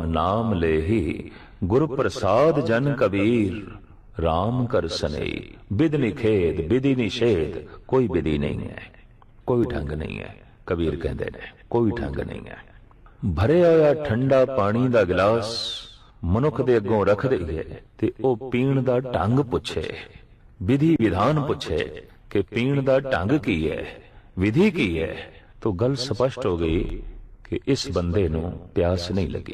नाम लेही गुरु प्रसाद जन कबीर राम कर सनेई। विधि निखेद विधि निषेध कोई विधि नहीं है, कोई ढंग नहीं है। कबीर कहते ने कोई ढंग नहीं है। भरे होया ठंडा पानी दा गिलास मनुख दे अगों रख दईए ते ओ पीण दा ढंग पुछे, विधि विधान पुछे कि पीण दा ढंग की है, विधि की है, तो गल स्पष्ट हो गई कि इस बंदे नूं प्यास नहीं लगी।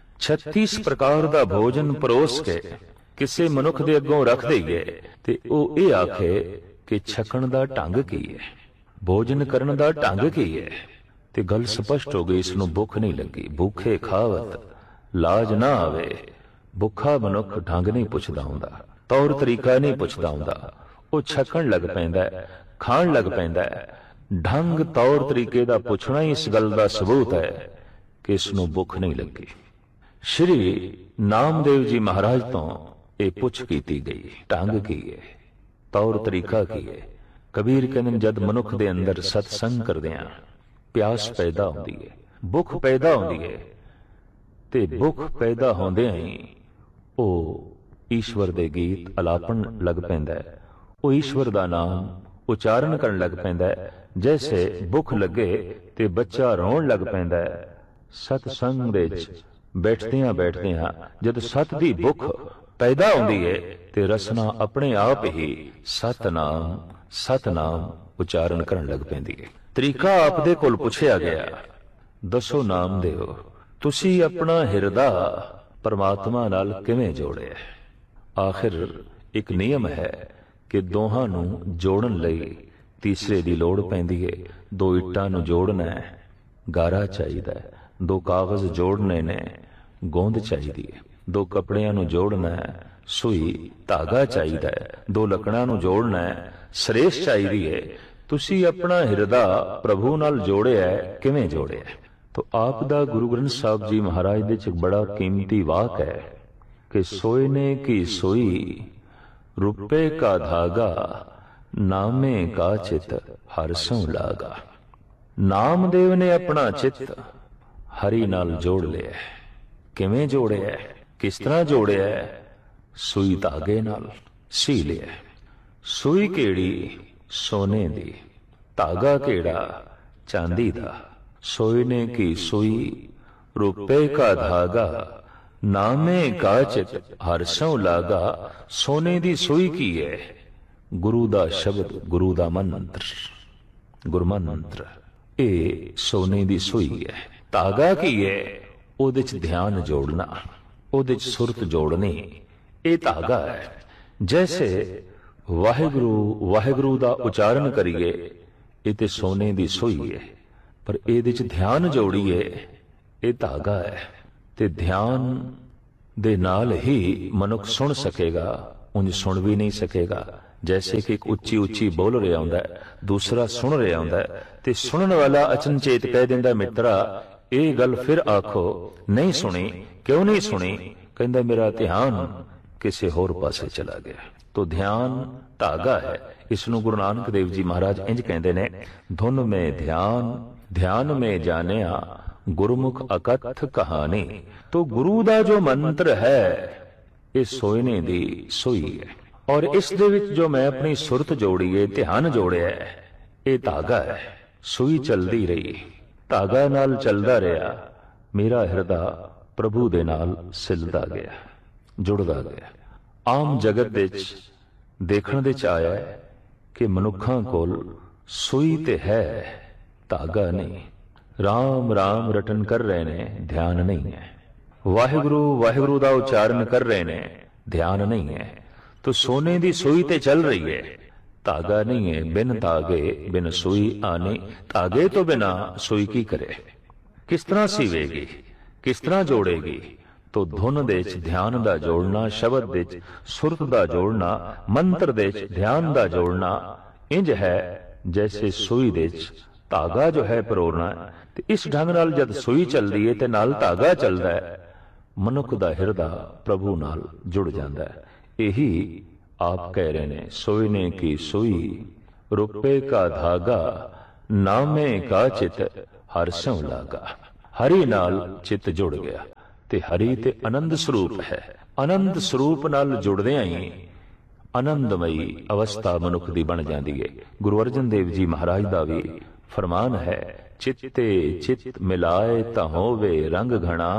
36 प्रकार दा भोजन परोस के किसे मनुख दे अगों रख दईए ते ओ इह आखे कि छकण दा ढंग की है, भोजन करन दा ढंग की है, ते गल स्पष्ट हो गई इसनूं भुख नहीं लगी। भूखे खावत लाज ना आवे। भुखा मनुख ढंग नहीं पुछदा हुंदा, तौर तरीका नहीं पुछदा हुंदा, ओ छकण लग पैंदा है, खाण लग पैंदा है। ढंग तौर तरीके दा पुछना ही इस गल दा सबूत है कि इसनूं भुख नहीं लगी। श्री नामदेव जी महाराज तो ये पुछ कीती गई, ढंग की है, तौर तरीका की है। कबीर कहंदे जद मनुख दे अंदर सतसंग करदियां प्यास पैदा होंदी है, भुख पैदा होंदी है, ते भुख पैदा होंदियां ही ओ ईश्वर दे गीत अलापण लग पैंदा है, ओ ईश्वर दा नाम उचारण करन लग पैंदा है। जैसे भुख लगे ते बच्चा रोण लग पैंदा है। सतसंग दे विच बैठदियां बैठदियां जद सत दी भुख पैदा होंदी है ते रसना अपने आप ही सतनाम सतनाम उचारण करन लग पैंदी है। तरीका आप दे कोल पुछया गया, दसो नामदेव तुसी अपना हिरदा परमात्मा नाल किवें जोड़िया? आखिर एक नियम है कि दोहां नूं जोड़न लई तीसरे दी लोड़ पैंदी है। दो इट्टां नूं जोड़ना है, गारा चाहिदा है। दो कागज जोड़ने ने, गोंद चाहिदी है। दो कपड़ियां नूं जोड़ना है, सुई धागा चाहिदा है। दो लकड़ां नूं जोड़ना है, सरेस चाहिदी है। तुसी अपना हिरदा प्रभु नाल जोड़िया है, किवें जोड़िया? तो आप दा गुरु ग्रंथ साहब जी महाराज दे च एक बड़ा कीमती वाक है कि सोयने की सोई रुपए का धागा नामे का चित हरसों लागा। नामदेव ने अपना चित हरि नाल जोड़ लिया। किवें जोड़िया? किस तरह जोड़िया? सुई धागे नाल सी लिया। सुई केड़ी? सोने दी। धागा केड़ा? चांदी दा। सोने की सुई रुपए का धागा नामे का चित हरसों लागा। सोने दी सुई की है? गुरु दा शब्द, गुरु दा मंत्र, गुरमंत्र, ए सोने दी सुई है। धागा की है? ओदे च ध्यान जोड़ना, ओदे च सुरत जोड़नी, ए धागा है। जैसे वाहिगुरु वाहिगुरु दा उचारण करिए, ए ते सोने दी सुई है, पर एदे च ध्यान जोड़िए, ए धागा है। ते ध्यान दे नाल ही मनुख सुन सकेगा, उंज सुन भी नहीं सकेगा। जैसे कि एक उच्ची उच्ची बोल रहा होंदा है, दूसरा सुन रहा होंदा है, ते सुनने वाला अचनचेत कह दिंदा मित्रा ये गल फिर आखो, नहीं सुनी। क्यों नहीं सुनी? कहंदा मेरा ध्यान किसी होर पासे चला गया। तो ध्यान धागा है। इसनूं गुरु नानक देव जी महाराज इंज कहंदे ने, धुन में ध्यान ध्यान में जानिया गुरुमुख अकथ कहानी। तो गुरु दा जो मंत्र है ये सोयने दी सोई है, और इस दे विच जो मैं अपनी सुरत जोड़ी है, ध्यान जोड़िया है, ये धागा है। सुई चलदी रही, धागा नाल चलदा रहा, मेरा हिरदा प्रभु दे नाल सिलदा गया, जुड़दा गया। आम जगत विच देखण दे च आया है कि मनुखां कोल सुई ते है, धागा नहीं। राम राम रटन कर रहे ने, ध्यान नहीं है। वाहिगुरु वाहिगुरु दा उच्चारण कर रहे ने, ध्यान नहीं है। तो सोने दी सुई ते चल रही है, धागा नहीं है। बिन धागे बिन सुई आने, धागे तो बिना सुई की करे? किस तरह सीवेगी, किस तरह जोड़ेगी? तो धुन दे च ध्यान दा जोड़ना, शब्द दे च सुरत दा जोड़ना, मंत्र दे च ध्यान दा जोड़ना इंज है जैसे सुई दे च धागा जो है परोरना। ते इस ढंग नाल जद सुई चलदी है ते नाल धागा चलदा है, मनुख दा हिरदा प्रभु नाल जुड़ जांदा है। यही आप कह रहे ने, सोयने की सुई रुपए का धागा नामे का चित हरसों लागा। हरि नाल चित जुड़ गया। ਤੇ ਹਰੀ ਤੇ ਆਨੰਦ ਸਰੂਪ ਹੈ। ਆਨੰਦ ਸਰੂਪ ਨਾਲ ਜੁੜਦਿਆਂ ਹੀ ਆਨੰਦਮਈ ਅਵਸਥਾ ਮਨੁੱਖ ਦੀ ਬਣ ਜਾਂਦੀ ਹੈ। ਗੁਰੂ ਅਰਜਨ ਦੇਵ ਜੀ ਮਹਾਰਾਜ ਦਾ ਵੀ ਫਰਮਾਨ ਹੈ, ਚਿੱਤੇ ਚਿੱਤ ਮਿਲਾਏ ਤਾਂ ਹੋਵੇ ਰੰਗ ਘਣਾ।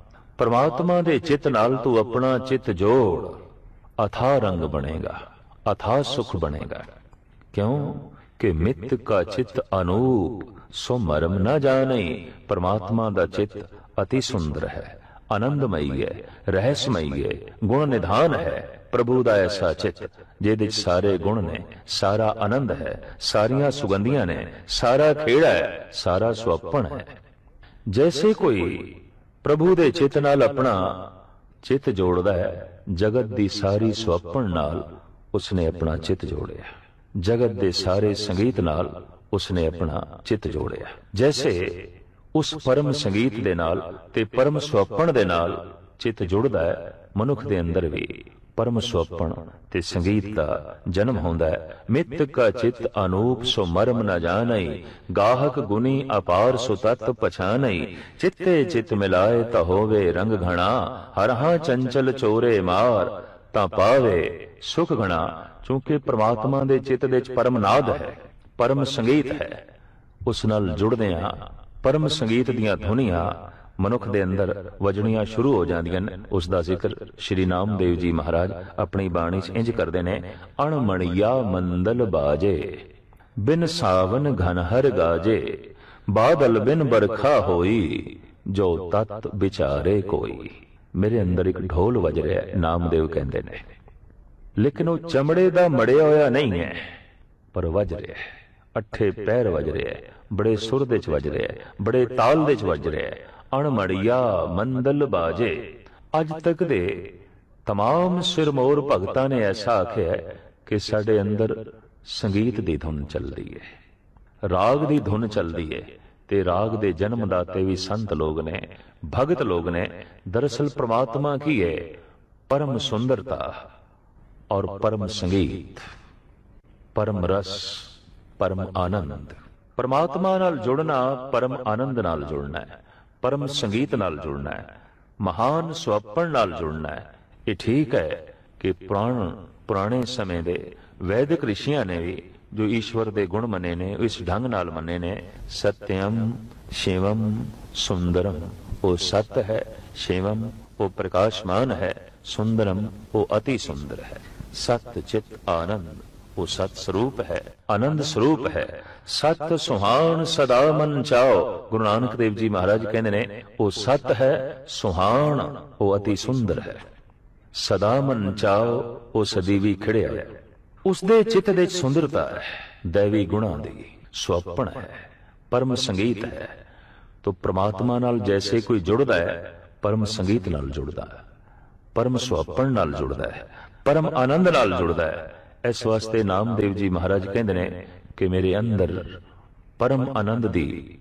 ਪਰਮਾਤਮਾ ਦੇ ਚਿੱਤ ਨਾਲ ਤੂੰ ਆਪਣਾ ਚਿੱਤ ਜੋੜ, ਅਥਾਹ ਰੰਗ ਬਣੇਗਾ, ਅਥਾਹ ਸੁਖ ਬਣੇਗਾ। ਕਿਉਂ ਕਿ ਮਿੱਤ ਕਾ ਚਿੱਤ ਅਨੂਪ ਸੋ ਮਰਮ ਨਾ ਜਾਣੇ। ਪਰਮਾਤਮਾ ਦਾ ਚਿੱਤ ਅਤੀ ਸੁੰਦਰ ਹੈ, ਆਨੰਦਮਈ ਹੈ, ਰਹੱਸਮਈ ਹੈ, ਗੁਣ ਨਿਧਾਨ ਹੈ। ਪ੍ਰਭੂ ਦਾ ਐਸਾ ਚਿੱਤ ਜਿਹਦੇ ਚ ਸਾਰੇ ਗੁਣ ਨੇ, ਸਾਰਾ ਆਨੰਦ ਹੈ, ਸਾਰੀਆਂ ਸੁਗੰਧੀਆਂ ਨੇ, ਸਾਰਾ ਖੇੜਾ ਹੈ, ਸਾਰਾ ਸੁਹੱਪਣ ਹੈ। ਜੈਸੇ ਕੋਈ ਪ੍ਰਭੂ ਦੇ ਚਿੱਤ ਨਾਲ ਆਪਣਾ ਚਿੱਤ ਜੋੜਦਾ ਹੈ, ਜਗਤ ਦੀ ਸਾਰੀ ਸੁਹੱਪਣ ਨਾਲ ਉਸਨੇ ਆਪਣਾ ਚਿੱਤ ਜੋੜਿਆ, ਜਗਤ ਦੇ ਸਾਰੇ ਸੰਗੀਤ ਨਾਲ ਉਸਨੇ ਆਪਣਾ ਚਿੱਤ ਜੋੜਿਆ। ਜੈਸੇ ਉਸ ਪਰਮ ਸੰਗੀਤ ਦੇ ਨਾਲ ਤੇ ਪਰਮ ਸੁਹੱਪਣ ਦੇ ਨਾਲ ਚਿੱਤ ਜੁੜਦਾ ਹੈ, ਮਨੁੱਖ ਦੇ ਅੰਦਰ ਵੀ ਪਰਮ ਸੁਹੱਪਣ ਤੇ ਸੰਗੀਤ ਦਾ ਜਨਮ ਹੁੰਦਾ ਹੈ। ਮਿੱਤ ਕਾ ਚਿੱਤ ਅਨੂਪ ਸੋ ਮਰਮ ਨ ਜਾਣਈ। ਗਾਹਕ ਗੁਨੀ ਅਪਾਰ ਸੋ ਤਤ ਪਛਾਨਈ। ਚਿੱਤੇ ਚਿੱਤ ਮਿਲਾਏ ਤਾਂ ਹੋਵੇ ਰੰਗ ਘਣਾ। ਹਰਹਾਂ ਚੰਚਲ ਚੋਰੇ ਮਾਰ ਤਾਂ ਪਾਵੇ ਸੁਖ ਘਣਾ। ਕਿਉਂਕਿ ਪ੍ਰਮਾਤਮਾ ਦੇ ਚਿੱਤ ਦੇ ਵਿੱਚ ਪਰਮ ਨਾਦ ਹੈ, ਪਰਮ ਸੰਗੀਤ ਹੈ। ਉਸ ਨਾਲ ਜੁੜਦੇ ਹਾਂ, ਪਰਮ ਸੰਗੀਤ ਦੀਆਂ ਧੁਨੀਆਂ ਮਨੁੱਖ ਦੇ ਅੰਦਰ ਵਜਣੀਆਂ ਸ਼ੁਰੂ ਹੋ ਜਾਂਦੀਆਂ ਨੇ। ਉਸ ਦਾ ਜ਼ਿਕਰ ਸ਼੍ਰੀ ਨਾਮਦੇਵ ਜੀ ਮਹਾਰਾਜ ਆਪਣੀ ਬਾਣੀ 'ਚ ਇੰਜ ਕਰਦੇ ਨੇ, ਅਣਮਣੀਆ ਮੰਦਲ ਬਾਜੇ ਬਿਨ ਸਾਵਨ ਘਨ ਹਰ ਗਾਜੇ। ਬਾਦਲ ਬਿਨ ਬਰਖਾ ਹੋਈ ਜੋ ਤਤ ਵਿਚਾਰੇ ਕੋਈ। ਮੇਰੇ ਅੰਦਰ ਇੱਕ ਢੋਲ ਵਜ ਰਿਹਾ, ਨਾਮਦੇਵ ਕਹਿੰਦੇ ਨੇ, ਲੇਕਿਨ ਉਹ ਚਮੜੇ ਦਾ ਮੜਿਆ ਹੋਇਆ ਨਹੀਂ ਹੈ, ਪਰ ਵਜ ਰਿਹਾ ਹੈ, ਅੱਠੇ ਪੈਰ ਵਜ ਰਿਹਾ ਹੈ, ਬੜੇ ਸੁਰ ਦੇ 'ਚ ਵਜ ਰਿਹਾ ਹੈ, ਬੜੇ ਤਾਲ ਦੇ 'ਚ ਵਜ ਰਿਹਾ ਹੈ। ਅਣਮੜੀਆ ਮੰਦਲ ਬਾਜੇ। ਅੱਜ ਤੱਕ ਦੇ तमाम ਸਿਰਮੌਰ ਭਗਤਾਂ ਨੇ ਐਸਾ ਆਖਿਆ ਕਿ ਸਾਡੇ ਅੰਦਰ ਸੰਗੀਤ ਦੀ ਧੁਨ ਚੱਲਦੀ ਹੈ, ਰਾਗ ਦੀ ਧੁਨ ਚੱਲਦੀ ਹੈ। ਤੇ ਰਾਗ ਦੇ ਜਨਮਦਾਤੇ ਵੀ ਸੰਤ ਲੋਕ ਨੇ, ਭਗਤ ਲੋਕ ਨੇ। ਦਰਅਸਲ ਪ੍ਰਮਾਤਮਾ ਕੀ ਹੈ? ਪਰਮ ਸੁੰਦਰਤਾ ਔਰ ਪਰਮ ਸੰਗੀਤ, ਪਰਮ ਰਸ, ਪਰਮ ਆਨੰਦ। ਪਰਮਾਤਮਾ ਨਾਲ ਜੁੜਨਾ ਪਰਮ ਆਨੰਦ ਨਾਲ ਜੁੜਨਾ ਹੈ, ਪਰਮ ਸੰਗੀਤ ਨਾਲ ਜੁੜਨਾ ਹੈ, ਮਹਾਨ ਸੁਹੱਪਣ ਨਾਲ ਜੁੜਨਾ ਹੈ। ਇਹ ਠੀਕ ਹੈ ਕਿ ਪੁਰਾਣੇ ਸਮੇਂ ਦੇ ਵੈਦਿਕ ਰਿਸ਼ੀਆਂ ਨੇ ਵੀ ਜੋ ਈਸ਼ਵਰ ਦੇ ਗੁਣ ਮੰਨੇ ਨੇ, ਇਸ ਢੰਗ ਨਾਲ ਮੰਨੇ ਨੇ। ਸਤਿਅਮ ਸ਼ਿਵਮ ਸੁੰਦਰਮ, ਉਹ ਸਤ ਹੈ, ਸ਼ਿਵਮ ਉਹ ਪ੍ਰਕਾਸ਼ਮਾਨ ਹੈ, ਸੁੰਦਰਮ ਉਹ ਅਤੀ ਸੁੰਦਰ ਹੈ। ਸਤ ਚਿਤ ਆਨੰਦ ਉਹ ਸਤ ਸਰੂਪ ਹੈ, ਆਨੰਦ ਸਰੂਪ ਹੈ। ਸਤ ਸੁਹਾਣ ਸਦਾ ਮਨ ਚਾਓ। ਗੁਰੂ ਨਾਨਕ ਦੇਵ ਜੀ ਮਹਾਰਾਜ ਕਹਿੰਦੇ ਨੇ, ਉਹ ਸਤ ਹੈ, ਸੁਹਾਣ ਉਹ ਅਤੀ ਸੁੰਦਰ ਹੈ। ਸਦਾ ਮਨ ਚਾਓ ਉਹ ਸਦੀਵੀ ਖਿੜਿਆ ਹੈ। ਉਸ ਦੇ ਚਿੱਤ ਦੇ ਸੁੰਦਰਤਾ ਹੈ, ਦੈਵੀ ਗੁਣਾਂ ਦੀ ਸੁਹੱਪਣ ਹੈ, ਪਰਮ ਸੰਗੀਤ ਹੈ। ਤੋ ਪ੍ਰਮਾਤਮਾ ਨਾਲ ਜੈਸੇ ਕੋਈ ਜੁੜਦਾ ਹੈ, ਪਰਮ ਸੰਗੀਤ ਨਾਲ ਜੁੜਦਾ ਹੈ, ਪਰਮ ਸੁਹੱਪਣ ਨਾਲ ਜੁੜਦਾ ਹੈ, ਪਰਮ ਆਨੰਦ ਨਾਲ ਜੁੜਦਾ ਹੈ। ਇਸ ਵਾਸਤੇ ਨਾਮਦੇਵ ਜੀ ਮਹਾਰਾਜ ਕਹਿੰਦੇ ਨੇ ਕਿ ਮੇਰੇ ਅੰਦਰ ਪਰਮ ਆਨੰਦ ਦੀ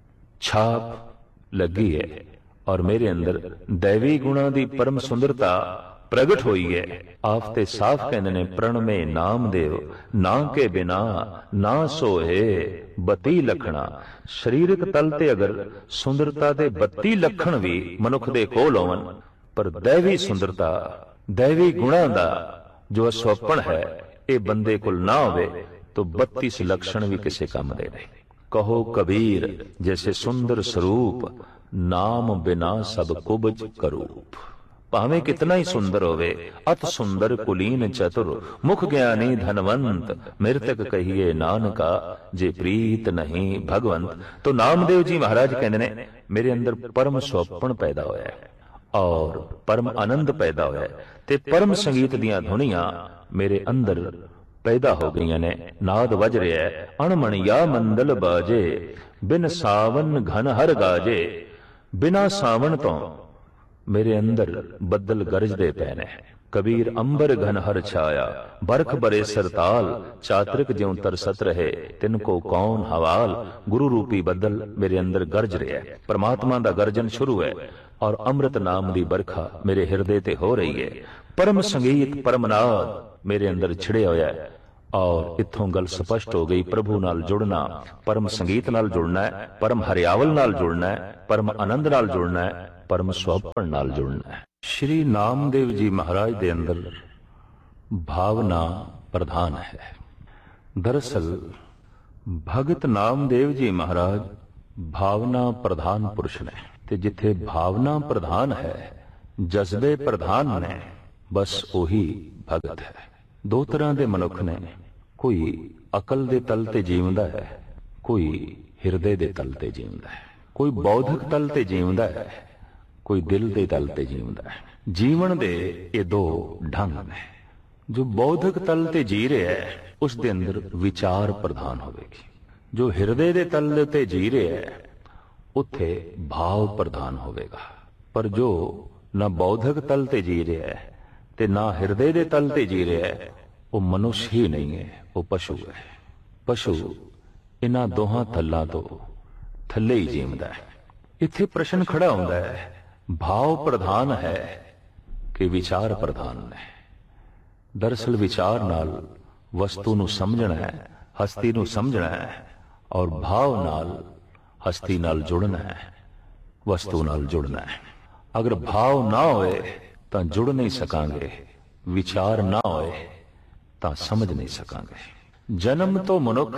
ਛਾਪ ਲੱਗੀ ਹੈ ਔਰ ਮੇਰੇ ਅੰਦਰ ਦੈਵੀ ਗੁਣਾਂ ਦੀ ਪਰਮ ਸੁੰਦਰਤਾ ਪ੍ਰਗਟ ਹੋਈ ਹੈ। ਆਪ ਤੇ ਸਾਫ਼ ਕਹਿੰਦੇ ਨੇ, ਪ੍ਰਣਮੇ ਨਾਮਦੇਵ ਨਾ ਕੇ ਬਿਨਾ ਨਾ ਸੋਏ ਬਤੀ ਲਖਣਾ। ਸਰੀਰਕ ਤਲ ਤੇ ਅਗਰ ਸੁੰਦਰਤਾ ਦੇ 32 ਲੱਖਣ ਵੀ ਮਨੁੱਖ ਦੇ ਕੋਲ ਹੋਵਨ, ਪਰ ਦੈਵੀ ਸੁੰਦਰਤਾ, ਦੈਵੀ ਗੁਣਾਂ ਦਾ ਜੋ ਸੁਹੱਪਣ ਹੈ, ਇਹ ਬੰਦੇ ਕੋਲ ਨਾ ਹੋਵੇ तो 32 लक्षण भी किसी काम दे नहीं। कहो कबीर जैसे सुंदर स्वरूप, नाम बिना सब कुबज करूप। भावे कितना ही सुंदर होवे, अत सुंदर कुलीन चतुर, मुख ज्ञानी धनवंत, मृतक कहिए नानका जे प्रीत नहीं भगवंत। तो नामदेव जी महाराज कहते ने, मेरे अंदर परम सुहपण पैदा होया है और परम आनंद पैदा होया है, ते परम संगीत दियां धुनियां मेरे अंदर पैदा हो गई ने। नाद वज रहा है, अणमणिया मंदल बाजे, बिन सावन घन हर गाजे। बिना सावन तो मेरे अंदर बदल गरजदे पे ने। कबीर अंबर घन हर छाया, बरख बरे सरताल, चातरिक ज्यों तरसत रहे, तिनको कौन हवाल। गुरु रूपी बदल मेरे अंदर गरज रहा है, परमात्मा दा गर्जन शुरू है और अमृत नाम दी बरखा मेरे हिरदे ते हो रही है। परम संगीत परम नाद मेरे अंदर छिड़े होया है और इत्थों गल स्पष्ट हो गई, प्रभु नाल जुड़ना, परम संगीत नाल जुड़ना है, परम हरियावल नाल जुड़ना है, परम आनंद नाल जुड़ना है। परम सुहपण नाल जुड़ना है। श्री नामदेव जी महाराज दे अंदर भावना प्रधान है। दरअसल भगत नामदेव जी महाराज भावना प्रधान पुरुष ने, ते जिथे भावना प्रधान है, जज्बे प्रधान ने, बस ओही भगत है। दो तरह के मनुख ने, कोई अकल दे तल ते जीवदा है, कोई हिरदे दे तल ते जीवदा है। कोई बौद्धिक तल ते जीवदा है, कोई दिल दे तल ते जीवदा है। जीवन दे ये दो ढंग ने। जो बौद्धिक तल ते जी रहा है उस दे अंदर विचार प्रधान होवेगी। जो हिरदे दे तल ते जी रहा है उत्थे भाव प्रधान होवेगा। पर जो ना बौद्धिक तल ते जी रहा है ते ना हिरदे दे तल ते जी रहा है, वो मनुष्य ही नहीं है, वो पशु है। पशु इन्हां दोहां थल्लां तो थल्ले ही जीवदा है। इत्थे प्रश्न खड़ा होंदा है, भाव प्रधान है कि विचार प्रधान है। दरअसल विचार नाल वस्तु नूं समझना है, हस्ती नूं समझना है, और भाव नाल हस्ती नाल जुड़ना है, वस्तु नाल जुड़ना है। अगर भाव ना होए तां जुड़ नहीं सकांगे, विचार ना होए तां समझ नहीं सकांगे। जन्म तो मनुख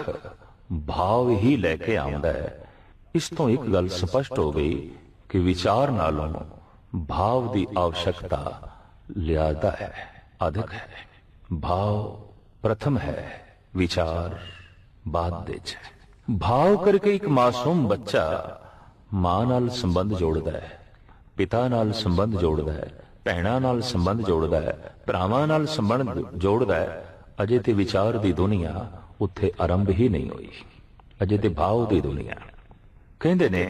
भाव ही लैके आउंदा है। इस तो एक गल स्पष्ट हो गई कि विचार नालों भाव की आवश्यकता ज्यादा है, अधिक है। भाव प्रथम है, विचार बाद दे है। भाव करके एक मासूम बच्चा मां नाल संबंध जोड़दा है, पिता नाल संबंध जोड़दा है, भैणां नाल संबंध जोड़दा है, भरावां नाल संबंध जोड़दा है। अजे ते विचार दी दुनिया उत्थे आरंभ ही नहीं हुई, अजे ते भाव दी दुनिया। कहंदे ने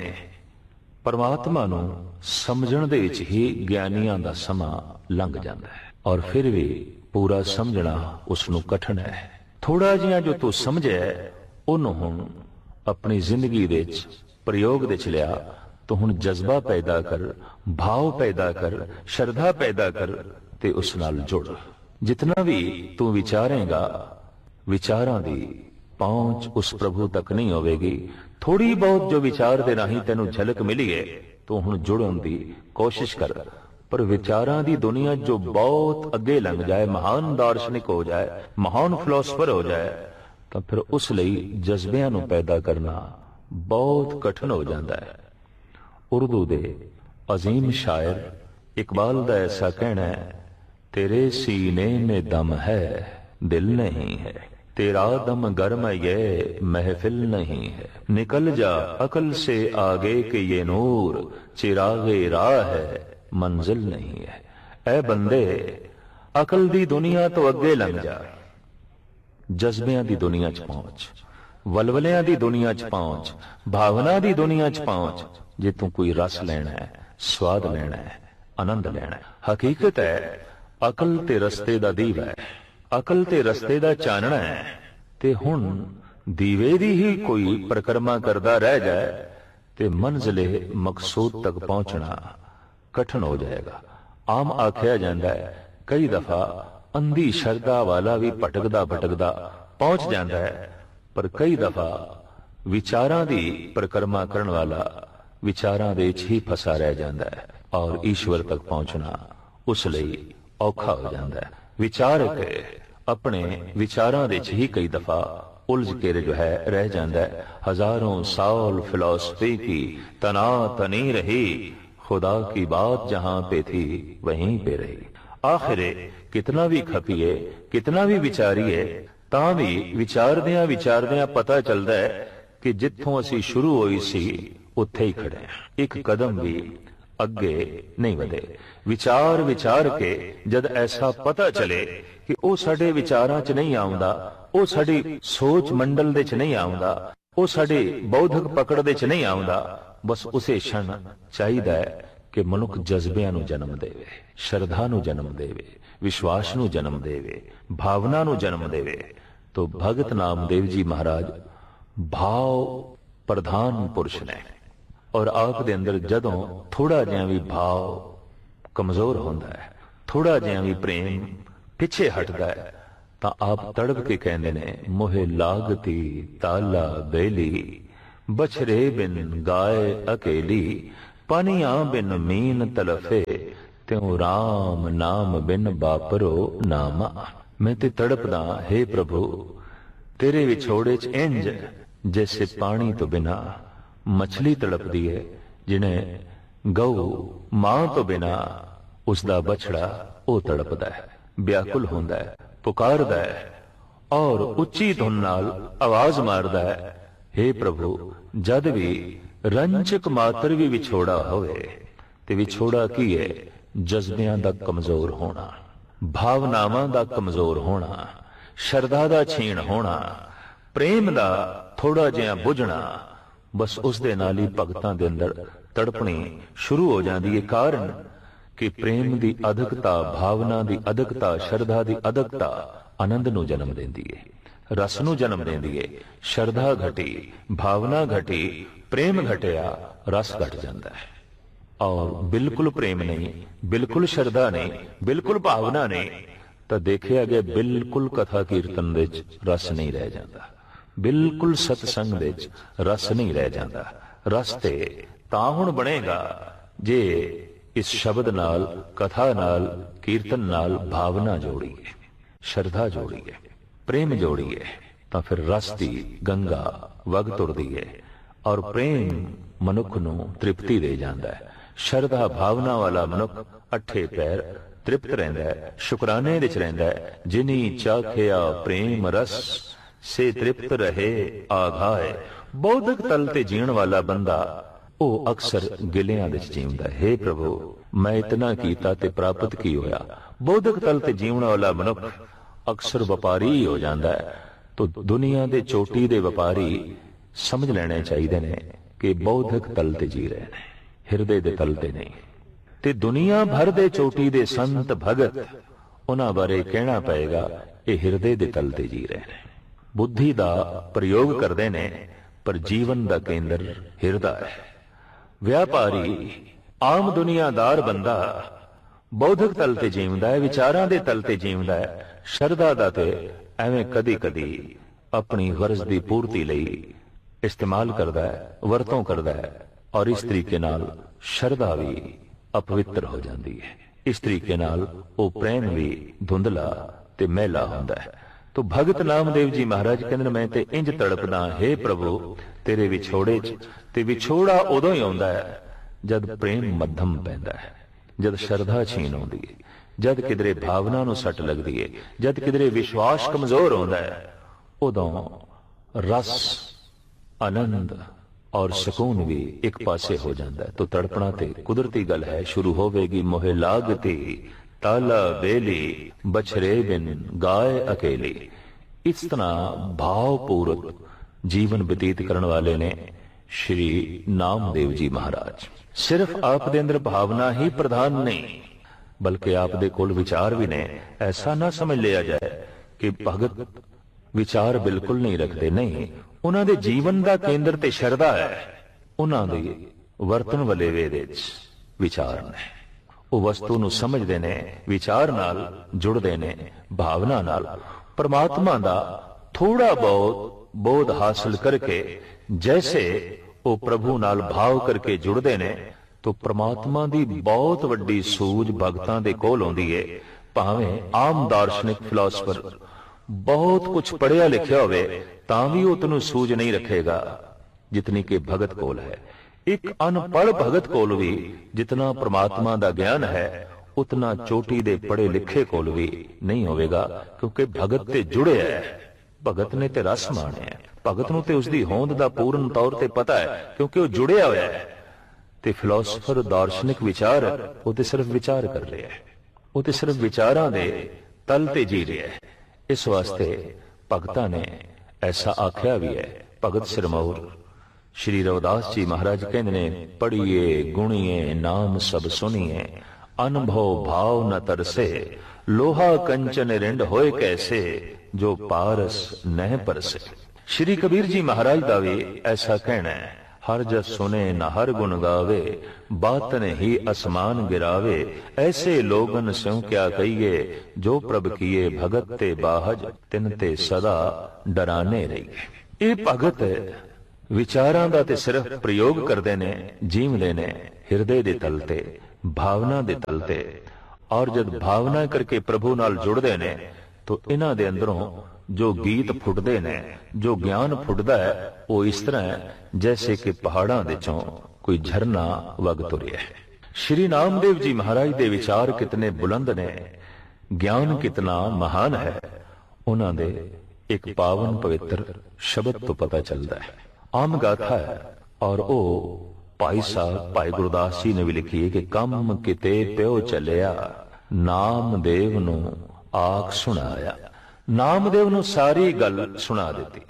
परमात्मा नूं समझण दे विच ही ज्ञानियां दा समां लंघ जांदा है, और फिर भी पूरा समझना उसनूं कठिन है। थोड़ा जिहा जो तू समझे उहनूं हुण अपनी जिंदगी दे विच प्रयोग दे विच लिया, तो हुण जज्बा पैदा कर, भाव पैदा कर, श्रद्धा पैदा कर ते उस नाल जुड़। जितना भी तू विचारेगा, विचारां दी पहुंच उस प्रभु तक नहीं होवेगी। थोड़ी बहुत जो विचार दे राही तेनू झलक मिली है, तो हुण जुड़न दी कोशिश कर। पर विचारां दी दुनिया जो बहुत अगे लंघ जाए, महान दार्शनिक हो जाए, महान फिलोसफर हो जाए, तो फिर उस लई जज्बियां नू पैदा करना बहुत कठिन हो जाता है। उर्दू दे अजीम शायर इकबाल दा ऐसा कहना है, तेरे सीने में दम है दिल नहीं है, तेरा दम गर्म ये महफिल नहीं है। निकल जा अकल से आगे के ये नूर, चिरागे राह है मंजिल नहीं है। ऐ बंदे अकल दी दुनिया तो अगे लंघ जा, जज्बियां दी दुनिया च पहुंच, वलवलियां दी दुनिया च पहुंच, भावना दी दुनिया च पहुंच। जे तू कोई रस लेना है, स्वाद लेना है, आनंद लेना है। हकीकत है अकल ते रस्ते दा दीवा है, अकल ते रस्ते दा चानना है। ते हुण दीवे दी ही कोई परिक्रमा करदा रह जाए ते मंजिले मकसूद तक पहुंचना कठिन हो जाएगा। आम आख्या जाता है कई दफा अंधी श्रद्धा वाला भी भटकदा भटकदा पहुंच जाता है, पर कई दफा विचारां दी परिक्रमा करन वाला विचारां दे विच ही फसा रह जाता है, और ईश्वर तक पहुंचना उस लई औखा हो जाता है। विचारक अपने विचारां दे विच ही कई दफा उलझ के जो है रह जाता है। हजारों साल फिलॉसफी की तना तनी रही, खुदा की बात जहां पे थी वहीं पे रही। आखिर कितना भी खपीए, कितना भी विचारीए, तां भी विचारदियां पता चलता है कि जिथों असी शुरू होई सी उत्थे ही खड़े, एक कदम भी अगे नहीं वधे। विचार विचार के जद ऐसा पता चले कि वो साडे विचारां च नहीं आउंदा, वो साडी सोच मंडल दे च नहीं आउंदा, वो साडी बौद्धिक पकड़ दे च नहीं आउंदा, बस उसे क्षण चाहिदा है कि मनुख जज्बियां नू जन्म देवे, श्रद्धा नू जन्म देवे, विश्वास नू जन्म देवे, भावना नू जन्म देवे। तो भगत नामदेव जी महाराज भाव प्रधान पुरुष ने, और आप दे अंदर जदों थोड़ा जिहा भी भाव कमजोर होंदा है, थोड़ा जिहा भी प्रेम पिछे हटदा है, तां आप तड़प के कहंदे ने, मोहे लागती ताला बेली, बछरे बिन गाय अकेली, पनिया बिन मीन तलफे त्यों राम नाम बिन बापरो नामा। मैं ते तड़पदा हे प्रभु तेरे विछोड़े च इंज जैसे पानी तो बिना मछली तड़पदी है, जिन्हें गऊ मां तो बिना उसका बछड़ा वो तड़पदा है, व्याकुल होंदा है, पुकारदा है और उच्ची धुन नाल आवाज मारदा है। हे प्रभु जद भी रंजक मात्र भी विछोड़ा होवे ते विछोड़ा की है? जज्बियां दा कमजोर होना, भावनावां दा कमजोर होना, शरधा दा छीण होना, प्रेम दा थोड़ा जिहा बुझना, बस उस दे नाल ही भगतां दे अंदर तड़पणी शुरू हो जाती है। कारण कि प्रेम दी अधकता, भावना दी अधकता, शरधा दी अधकता आनंद नूं जन्म देंदी है, रस नूं जन्म देंदी है। शरधा घटी, भावना घटी, प्रेम घटिया, रस घट जाता है। और बिल्कुल प्रेम नहीं, बिल्कुल शरधा नहीं, बिल्कुल भावना नहीं, तो देखिया गया बिल्कुल कथा कीर्तन दे रस नहीं रह जाता, बिल्कुल सतसंग दे रस नहीं रह जाता। रस ते तां हुण बनेगा जे इस शब्द नाल, कथा नाल, कीर्तन नाल भावना जोड़ीए, शरधा जोड़ीए, प्रेम जोड़ीए, तो फिर रस दी गंगा वग तुरदी है और प्रेम मनुख नूं तृप्ति दे जांदा है। शरधा भावना वाला मनुख अठे पैर तृप्त रहिंदा है, शुकराने विच रहिंदा है। जिनी चाखिया प्रेम रस से तृप्त रहे आघाए। बौद्धिक तल ते जीण वाला बंदा ओ अक्सर गिलियां विच जीवदा है। हे प्रभु मैं इतना कीता ते प्राप्त की होया। बौद्धिक तल ते जीवण वाला मनुख अक्सर वपारी ही हो जाता है। तो दुनिया दे चोटी दे वपारी समझ लेने चाहिए ने कि बौद्धिक तल ते जी रहे हैं, हिरदे दे तल ते नहीं। ते दुनिया भर दे चोटी दे संत भगत उन्हां बारे कहना पएगा ये हिरदे दे तल ते जी रहे हैं। बुद्धि दा प्रयोग करते ने पर जीवन दा केंद्र हिरदा है। व्यापारी आम दुनियादार बंदा बौद्धिक तल ते जीवदा है, विचारां दे तल ते जीवदा है। शरधा दा ते एवें कदी कदी अपनी गरज दी पूर्ति लई इस्तेमाल करदा है, वरतों करदा है और इस तरीके नाल शरधा भी अपवित्र हो जाती है। इस तरीके नाल वो प्रेम भी धुंधला ते मैला हुंदा है। तो भगत नामदेव जी महाराज कहंदे मैं ते इंज तड़पदा हे प्रभु तेरे विछोड़े च। ते विछोड़ा उदों ही आउंदा है जद प्रेम मध्यम पैंदा है, जद शरधा छीन आउंदी है, जद किधरे भावना नूं सट लगदी है, जद किधरे विश्वास कमजोर होंदा है, उदों रस आनंद और सुकून भी एक पासे हो जाता है। तो तड़पना ते कुदरती गल है। शुरू होवेगी मोहे लागती ताला बेली बछरे बिन गाय अकेली। इस तरह भावपूर्वक जीवन व्यतीत करने वाले ने श्री नामदेव जी महाराज। सिर्फ आप दे अंदर भावना ही प्रधान नहीं बल्कि आप दे कोल विचार भी ने। ऐसा ना समझ लिया जाए कि भगत विचार बिल्कुल नहीं रखते, नहीं। उन्हां दे जीवन दा केंद्र ते शरधा है। उन्हां दे वरतन वाले वेदे विचार ने। वो वस्तु नूं समझदे ने, विचार नाल जुड़दे ने, भावना नाल। परमात्मा दा थोड़ा बहुत बोध हासिल करके जैसे वो प्रभु नाल भाव करके जुड़दे ने तो परमात्मा दी बहुत वड्डी सूझ भगतां दे कोल आउंदी है। भावें आम दार्शनिक फिलोसफर बहुत कुछ पढ़िया लिखिया होवे तां भी उतनू सूझ नहीं रखेगा जितनी के भगत कोल है। एक अनपढ़ भगत कोल भी जितना परमात्मा दा ज्ञान है उतना चोटी दे पढ़े लिखे कोल भी नहीं होवेगा, क्योंकि भगत ते जुड़े है। भगत ने ते रस माणे है, भगत नूं ते उसदी होंद दा पूर्ण तौर ते पता है क्योंकि वो जुड़िया होया है। ते फिलोसफर दार्शनिक विचार वो ते सिर्फ विचार कर रहे हैं, वो ते सिर्फ विचारां दे तल ते जी रहे हैं। इस वास्ते भगतां ने ऐसा आख्या भी है। भगत सिरमौर श्री रविदास जी महाराज कहते ने पढ़िए गुणिए नाम सब सुनिए अनुभव भाव न तरसे लोहा कंचन रिंड होए कैसे जो पारस नह परसे। श्री कबीर जी महाराज दा भी ऐसा कहना है। हर जस सुने न हर गुण गावे बातन ही असमान गिरावे ऐसे लोगन स्यों क्या कहिए जो प्रभ किए भगत ते बाहज तिन ते सदा डराने रहिए। ये भगत ਵਿਚਾਰਾਂ ਦਾ ਤੇ ਸਿਰਫ ਪ੍ਰਯੋਗ ਕਰਦੇ ਨੇ, ਜੀਵਦੇ ਨੇ ਹਿਰਦੇ ਦੇ ਤਲ ਤੇ, ਭਾਵਨਾ ਦੇ ਤਲ ਤੇ। ਔਰ ਜਦ ਭਾਵਨਾ ਕਰਕੇ ਪ੍ਰਭੂ ਨਾਲ ਜੁੜਦੇ ਨੇ ਤਾਂ ਇਹਨਾਂ ਦੇ ਅੰਦਰੋਂ ਜੋ ਗੀਤ ਫੁੱਟਦੇ ਨੇ, ਜੋ ਗਿਆਨ ਫੁੱਟਦਾ ਹੈ, ਉਹ ਇਸ ਤਰ੍ਹਾਂ ਹੈ ਜੈਸੇ ਕਿ ਪਹਾੜਾਂ ਦੇ ਚੋਂ ਕੋਈ ਝਰਨਾ ਵਗ ਤੁਰਿਆ ਹੈ। ਸ਼੍ਰੀ ਨਾਮਦੇਵ ਜੀ ਮਹਾਰਾਜ ਦੇ ਵਿਚਾਰ ਕਿਤਨੇ ਬੁਲੰਦ ਨੇ, ਗਿਆਨ ਕਿਤਨਾ ਮਹਾਨ ਹੈ, ਉਹਨਾਂ ਦੇ ਇੱਕ ਪਾਵਨ ਪਵਿੱਤਰ ਸ਼ਬਦ ਤੋਂ ਪਤਾ ਚੱਲਦਾ ਹੈ। ਆਮ ਗਾਥਾ ਹੈ ਔਰ ਉਹ ਭਾਈ ਸਾਹਿਬ ਭਾਈ ਗੁਰਦਾਸ ਜੀ ਨੇ ਵੀ ਲਿਖੀ ਹੈ ਕਿ ਕੰਮ ਕਿਤੇ ਪਿਓ ਚੱਲਿਆ, ਨਾਮਦੇਵ ਨੂੰ ਆਖ ਸੁਣਾਇਆ। ਨਾਮਦੇਵ ਨੂੰ ਸਾਰੀ ਗੱਲ ਸੁਣਾ ਦਿੱਤੀ।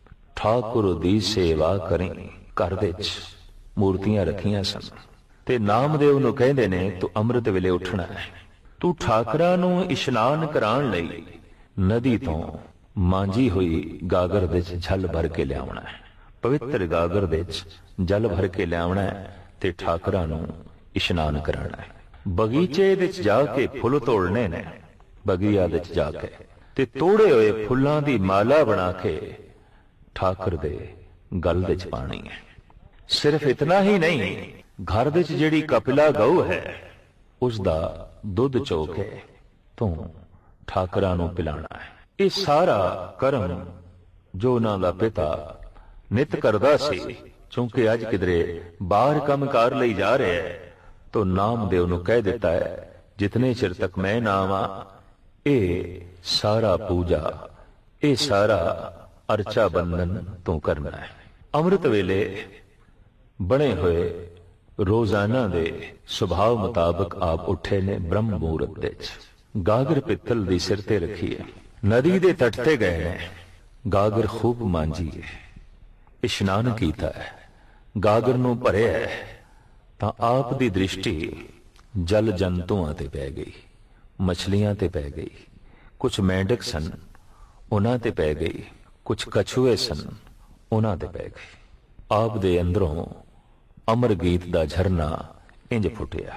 ਠਾਕੁਰ ਦੀ ਸੇਵਾ ਕਰੀ, ਘਰ ਦੇ ਵਿੱਚ ਮੂਰਤੀਆਂ ਰੱਖੀਆਂ ਸਨ ਤੇ ਨਾਮਦੇਵ ਨੂੰ ਕਹਿੰਦੇ ਨੇ ਤੂੰ ਅੰਮ੍ਰਿਤ ਵੇਲੇ ਉੱਠਣਾ ਹੈ, ਤੂੰ ਠਾਕਰਾਂ ਨੂੰ ਇਸ਼ਨਾਨ ਕਰਾਉਣ ਲਈ ਨਦੀ ਤੋਂ ਮਾਂਜੀ ਹੋਈ ਗਾਗਰ ਦੇ ਵਿੱਚ ਜਲ ਭਰ ਕੇ ਲਿਆਉਣਾ ਹੈ। ਪਵਿੱਤਰ ਗਾਗਰ ਦੇ ਵਿੱਚ ਜਲ ਭਰ ਕੇ ਲਿਆਉਣਾ ਹੈ ਤੇ ਠਾਕਰਾਂ ਨੂੰ ਇਸ਼ਨਾਨ ਕਰਾਉਣਾ ਹੈ। ਬਗੀਚੇ ਦੇ ਵਿੱਚ ਜਾ ਕੇ ਫੁੱਲ ਤੋੜਨੇ ਨੇ, ਬਗੀਆ ਦੇ ਵਿੱਚ ਜਾ ਕੇ ਤੇ ਤੋੜੇ ਹੋਏ ਫੁੱਲਾਂ ਦੀ ਮਾਲਾ ਬਣਾ ਕੇ ਠਾਕਰ ਦੇ ਗਲ ਦੇ ਵਿੱਚ ਪਾਣੀ ਹੈ। ਸਿਰਫ ਇਤਨਾ ਹੀ ਨਹੀਂ, ਘਰ ਦੇ ਵਿੱਚ ਜਿਹੜੀ ਕਪਿਲਾ ਗਊ ਹੈ ਉਸ ਦਾ ਦੁੱਧ ਚੋ ਕੇ ਤੂੰ ਠਾਕਰਾਂ ਨੂੰ ਪਿਲਾਣਾ ਹੈ। ਇਹ ਸਾਰਾ ਕਰਮ ਜੋ ਉਹਨਾਂ ਦਾ ਪਿਤਾ ਨਿਤ ਕਰਦਾ ਸੀ, ਕਿਉਂਕਿ ਅੱਜ ਕਿਧਰੇ ਬਾਹਰ ਕੰਮਕਾਰ ਲਈ ਜਾ ਰਿਹਾ ਹੈ, तो नामदेव ਨੂੰ ਕਹਿ ਦਿੱਤਾ ਹੈ ਜਿਤਨੇ ਚਿਰ ਤੱਕ ਮੈਂ ਨਾ ਆਵਾਂ ਇਹ ਸਾਰਾ ਪੂਜਾ, ਇਹ ਸਾਰਾ ਅਰਚਾ ਬੰਧਨ ਤੂੰ ਕਰਨਾ ਹੈ। ਅੰਮ੍ਰਿਤ ਵੇਲੇ ਬਣੇ ਹੋਏ ਰੋਜ਼ਾਨਾ ਦੇ ਸੁਭਾਅ ਮੁਤਾਬਕ ਆਪ ਉੱਠੇ ਨੇ ਬ੍ਰਹਮ ਮੂਰਤ ਦੇ ਚ, ਗਾਗਰ ਪਿੱਤਲ ਦੀ ਸਿਰ ਤੇ ਰੱਖੀ ਹੈ, ਨਦੀ ਦੇ ਤੱਟ ਤੇ ਗਏ ਨੇ, ਗਾਗਰ ਖੂਬ ਮਾਂਜੀ ਹੈ, ਇਸ਼ਨਾਨ ਕੀਤਾ ਹੈ, ਗਾਗਰ ਨੂੰ ਭਰਿਆ ਹੈ ਤਾਂ ਆਪ ਦੀ ਦ੍ਰਿਸ਼ਟੀ ਜਲ ਜੰਤੂਆਂ ਤੇ ਪੈ ਗਈ, ਮਛਲੀਆਂ ਤੇ ਪੈ ਗਈ, ਕੁਝ ਮੇਂਢਕ ਸਨ ਉਹਨਾਂ ਤੇ ਪੈ ਗਈ, ਕੁਝ ਕਛੂਏ ਸਨ ਉਹਨਾਂ ਤੇ ਪੈ ਗਈ। ਆਪ ਦੇ ਅੰਦਰੋਂ ਅਮਰ ਗੀਤ ਦਾ ਝਰਨਾ ਇੰਜ ਫੁੱਟਿਆ,